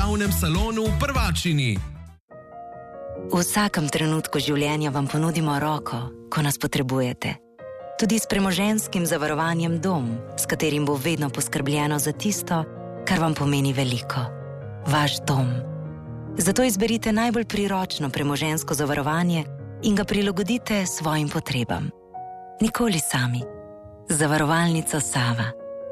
zabavnem salonu Prvačini. V vsakem trenutku življenja vam ponudimo roko, ko nas potrebujete. Tudi s premoženjskim zavarovanjem Dom, s katerim bo vedno poskrbljeno za tisto, kar vam pomeni veliko. Vaš dom. Zato izberite najbolj priročno premoženjsko zavarovanje in ga prilagodite svojim potrebam. Nikoli sami. Zavarovalnica Sava.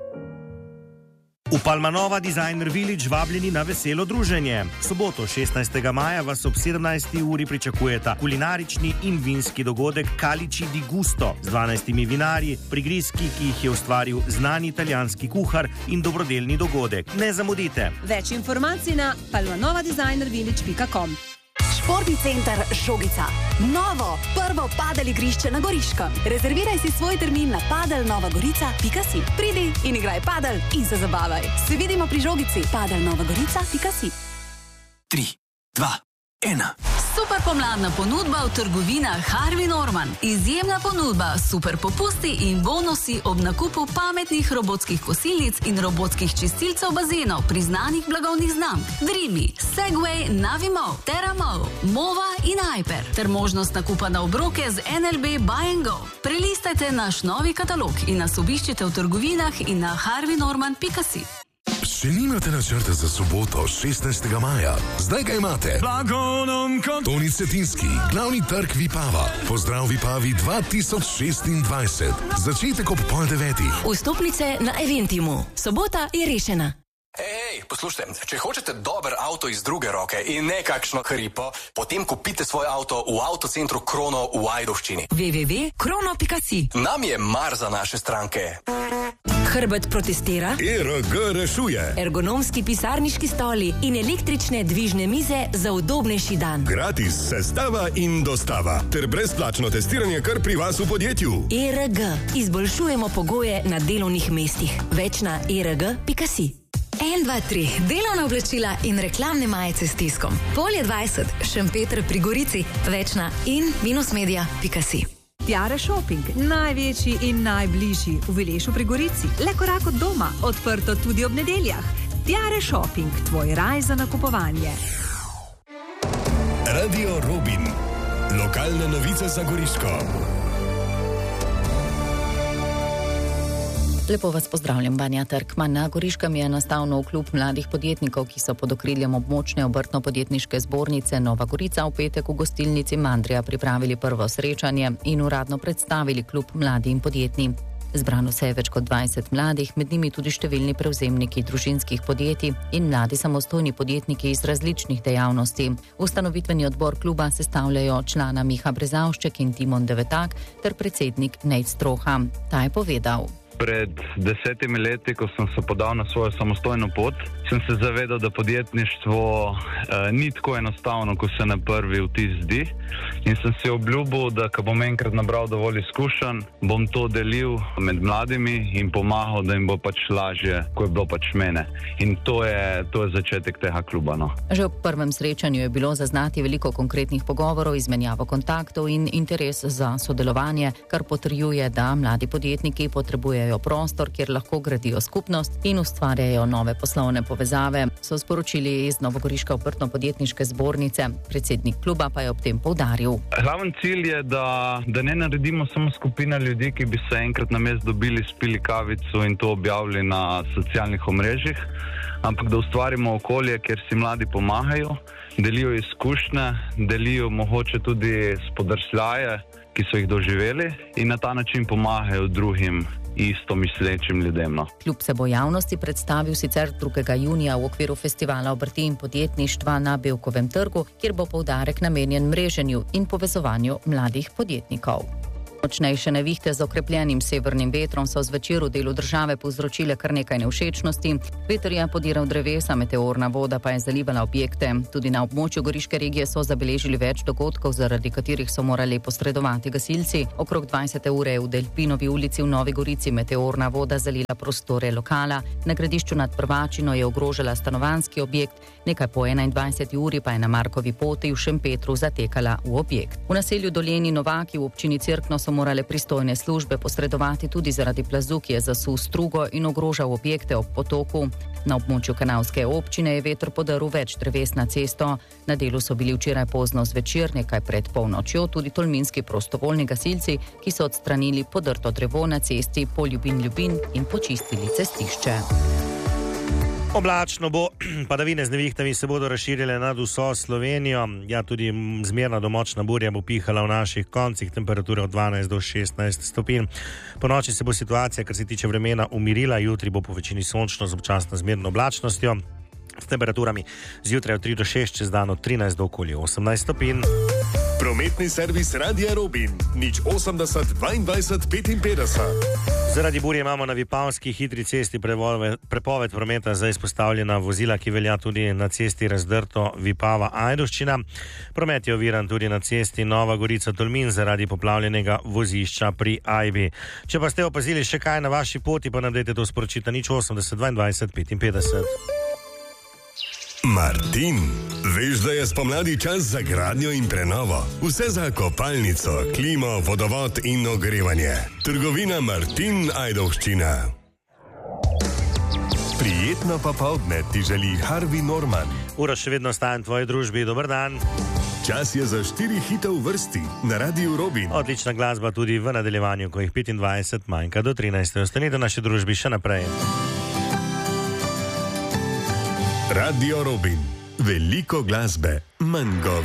V Palmanova Designer Village vabljeni na veselo druženje. Soboto 16. maja vas ob 17. uri pričakujeta kulinarični in vinski dogodek Calici di Gusto z 12 vinarji, prigrizki, ki jih je ustvaril znani italijanski kuhar, in dobrodelni dogodek. Ne zamudite! Več informacij na palmanovadesignervillage.com. Športni center Žogica. Novo, prvo padel igrišče na Goriškem. Rezerviraj si svoj termin na padelnovagorica.si. Pridi in igraj padel in se zabavaj. Se vidimo pri Žogici. padelnovagorica.si. 3, 2, 1. Super pomladna ponudba v trgovinah Harvey Norman. Izjemna ponudba, super popusti in bonusi ob nakupu pametnih robotskih kosilnic in robotskih čistilcev bazenov priznanih blagovnih znamk. Dreamy, Segway, Navimo, Teramo, Mova in Hyper. Ter možnost nakupa na obroke z NLB Buy & Go. Prelistajte naš novi katalog in nas obiščite v trgovinah in na harveynorman.si. Če nimate načrta za soboto 16. maja, zdaj ga imate. Toni Cetinski, glavni trg Vipava. Pozdrav Vipavi 2026. Začetek ob 8:30. Vstopnice na Eventimu. Sobota je rešena. Ej, poslušajte, če hočete dober avto iz druge roke in ne kakšno hripo, potem kupite svoj avto v avtocentru Krono v Ajdovščini. www.krono.si. Nam je mar za naše stranke. Hrbet protestira, ERG rešuje. ergonomski pisarniški stoli in električne dvižne mize za udobnejši dan. Gratis sestava in dostava ter brezplačno testiranje kar pri vas v podjetju. ERG. Izboljšujemo pogoje na delovnih mestih. Več na erg.si. 1, 2, 3. Delovna oblačila in reklamne majice s tiskom. Polje 20. Šempeter pri Gorici. Več na in-media.si. Tiare Shopping, največji in najbližji v Vilešu pri Gorici. Le korak od doma, odprto tudi ob nedeljah. Tiare Shopping, tvoj raj za nakupovanje. Radio Robin. Lokalne novice za Goriško. Lepo vas pozdravljam, Vanja Trkman. Na Goriškem je nastal nov klub mladih podjetnikov, ki so pod okriljem območne obrtno-podjetniške zbornice Nova Gorica v petek v gostilnici Mandrija pripravili prvo srečanje in uradno predstavili klub Mladi in podjetni. Zbrano se je več kot 20 mladih, med njimi tudi številni prevzemniki družinskih podjetij in mladi samostojni podjetniki iz različnih dejavnosti. Ustanovitveni odbor kluba sestavljajo člana Miha Brezavšček in Timon Devetak ter predsednik Nejc Stroha. Ta je povedal: Pred 10 leti, ko sem se podal na svojo samostojno pot, sem se zavedal, da podjetništvo ni tako enostavno, ko se na prvi vtis zdi. In sem si obljubil, da ko bom enkrat nabral dovolj izkušenj, bom to delil med mladimi in pomagal, da jim bo pač lažje, ko je bilo pač mene. In to je začetek tega kluba. No. Že ob prvem srečanju je bilo zaznati veliko konkretnih pogovorov, izmenjavo kontaktov in interes za sodelovanje, kar potrjuje, da mladi podjetniki potrebujejo prostor, kjer lahko gradijo skupnost in ustvarjajo nove poslovne povezave, so sporočili iz Novogoriške obrtno-podjetniške zbornice. Predsednik kluba pa je ob tem poudaril: Glaven cilj je, da ne naredimo samo skupina ljudi, ki bi se enkrat na mest dobili, spili kavico in to objavili na socialnih omrežjih, ampak da ustvarimo okolje, kjer si mladi pomagajo, delijo izkušnje, delijo mogoče tudi spodrsljaje, ki so jih doživeli, in na ta način pomagajo drugim isto mislečim ljudem. No. Klub se bo javnosti predstavil sicer 2. junija v okviru festivala obrti in podjetništva na Bevkovem trgu, kjer bo poudarek namenjen mreženju in povezovanju mladih podjetnikov. Močnejše nevihte z okrepljenim severnim vetrom so zvečer v delu države povzročile kar nekaj nevšečnosti. Veter je podiral drevesa, meteorna voda pa je zalivala objekte. Tudi na območju Goriške regije so zabeležili več dogodkov, zaradi katerih so morali posredovati gasilci. Okrog 20. ure je v Delpinovi ulici v Novi Gorici meteorna voda zalila prostore lokala. Na Gradišču nad Prvačino je ogrožala stanovanjski objekt, nekaj po 21. uri pa je na Markovi poti v Šempetru zatekala v objekt. V naselju Doljeni Novaki v občini Cerkno so morale pristojne službe posredovati tudi zaradi plazu, ki je zasul strugo in ogrožal objekte ob potoku. Na območju Kanalske občine je veter podrl več dreves na cesto. Na delu so bili včeraj pozno zvečer, nekaj pred polnočjo, tudi tolminski prostovoljni gasilci, ki so odstranili podrto drevo na cesti po Ljubin in počistili cestišče. Oblačno bo, padavine z nevihtami se bodo razširile nad vso Slovenijo. Ja, tudi zmerna do močna burja bo pihala v naših koncih, temperature od 12 do 16 stopinj. Po noči se bo situacija, kar se tiče vremena, umirila, jutri bo po večini sončno z občasno zmerno oblačnostjo, s temperaturami zjutraj od 3 do 6, čez dan od 13 do okoli 18 stopinj. Prometni servis Radia Robin, 080 22 55. Zaradi burje imamo na Vipavski hitri cesti prepoved prometa za izpostavljena vozila, ki velja tudi na cesti Razdrto Vipava-Ajdovščina. Promet je oviran tudi na cesti Nova Gorica-Tolmin zaradi poplavljenega vozišča pri Ajbi. Če pa ste opazili še kaj na vaši poti, pa nam dajte to sporočiti na 080 22 55. Martin, veš, da je spomladi čas za gradnjo in prenovo. Vse za kopalnico, klimo, vodovod in ogrevanje. Trgovina Martin Ajdovščina. Prijetno popoldne ti želi Harvey Norman. Ura še vedno stajem v tvoji družbi, dober dan. Čas je za 4 hite v vrsti na Radiu Robin. Odlična glasba tudi v nadaljevanju, ko jih 25 manjka do 13. Ostanite v naši družbi še naprej. Radio Robin. Veliko glasbe, manj govora.